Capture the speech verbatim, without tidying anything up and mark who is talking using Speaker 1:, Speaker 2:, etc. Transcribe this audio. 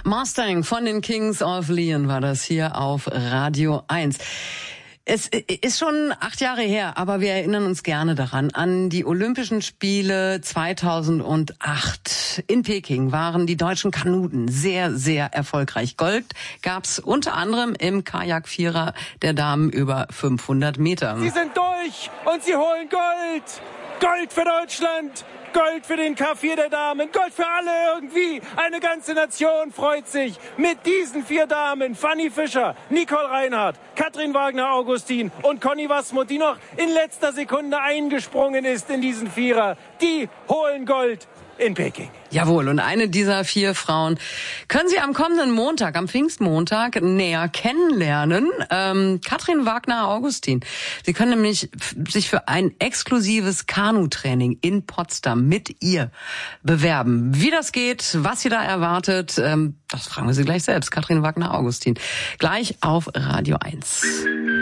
Speaker 1: Mustang von den Kings of Leon war das hier auf Radio eins. Es ist schon acht Jahre her, aber wir erinnern uns gerne daran. An die Olympischen Spiele zweitausendacht in Peking waren die deutschen Kanuten sehr, sehr erfolgreich. Gold gab's unter anderem im Kajak-Vierer der Damen über fünfhundert Meter.
Speaker 2: Sie sind durch und sie holen Gold! Gold für Deutschland! Gold für den K vier der Damen, Gold für alle irgendwie. Eine ganze Nation freut sich mit diesen vier Damen. Fanny Fischer, Nicole Reinhardt, Katrin Wagner-Augustin und Conny Wasmuth, die noch in letzter Sekunde eingesprungen ist in diesen Vierer. Die holen Gold in Peking.
Speaker 1: Jawohl, und eine dieser vier Frauen können Sie am kommenden Montag, am Pfingstmontag, näher kennenlernen. Ähm, Katrin Wagner-Augustin. Sie können nämlich sich für ein exklusives Kanutraining in Potsdam mit ihr bewerben. Wie das geht, was sie da erwartet, ähm, das fragen wir Sie gleich selbst. Katrin Wagner-Augustin. Gleich auf Radio eins.